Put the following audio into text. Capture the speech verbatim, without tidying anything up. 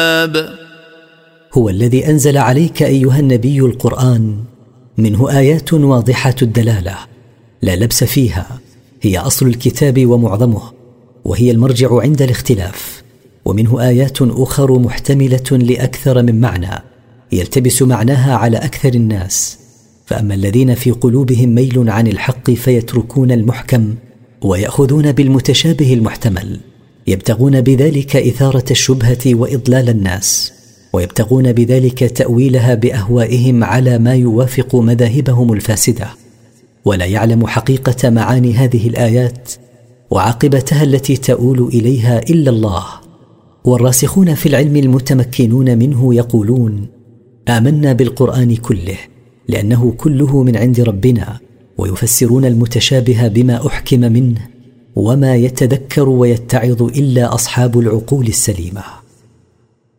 هو الذي أنزل عليك أيها النبي القرآن، منه آيات واضحة الدلالة لا لبس فيها، هي أصل الكتاب ومعظمه، وهي المرجع عند الاختلاف. ومنه آيات أخر محتملة لأكثر من معنى يلتبس معناها على أكثر الناس، فأما الذين في قلوبهم ميل عن الحق فيتركون المحكم ويأخذون بالمتشابه المحتمل، يبتغون بذلك إثارة الشبهة وإضلال الناس، ويبتغون بذلك تأويلها بأهوائهم على ما يوافق مذاهبهم الفاسدة، ولا يعلم حقيقة معاني هذه الآيات وعاقبتها التي تؤول إليها إلا الله. والراسخون في العلم المتمكنون منه يقولون: آمنا بالقرآن كله لأنه كله من عند ربنا، ويفسرون المتشابه بما أحكم منه، وما يتذكر ويتعظ إلا أصحاب العقول السليمة.